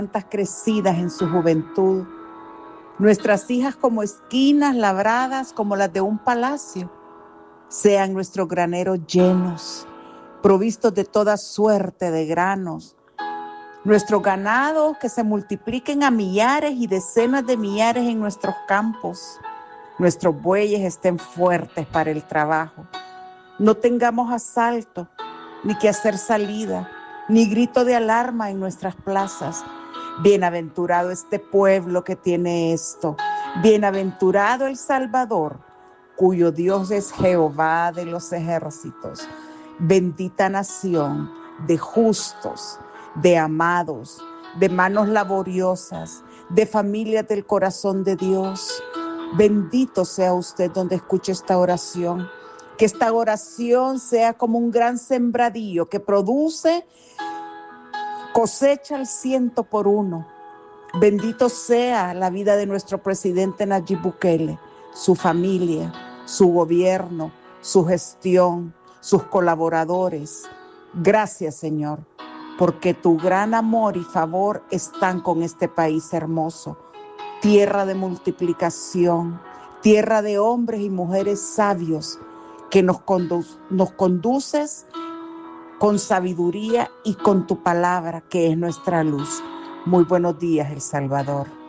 plantas crecidas en su juventud. Nuestras hijas como esquinas labradas como las de un palacio. Sean nuestros graneros llenos, provistos de toda suerte de granos. Nuestros ganados que se multipliquen a millares y decenas de millares en nuestros campos. Nuestros bueyes estén fuertes para el trabajo. No tengamos asalto, ni que hacer salida, ni grito de alarma en nuestras plazas. Bienaventurado este pueblo que tiene esto. Bienaventurado el Salvador, cuyo Dios es Jehová de los ejércitos. Bendita nación de justos, de amados, de manos laboriosas, de familias del corazón de Dios. Bendito sea usted donde escuche esta oración. Que esta oración sea como un gran sembradío que produce cosecha al 100%. Bendito sea la vida de nuestro presidente Nayib Bukele, su familia, su gobierno, su gestión, sus colaboradores. Gracias, Señor, porque tu gran amor y favor están con este país hermoso. Tierra de multiplicación, tierra de hombres y mujeres sabios, que nos conduces con sabiduría y con tu palabra, que es nuestra luz. Muy buenos días, El Salvador.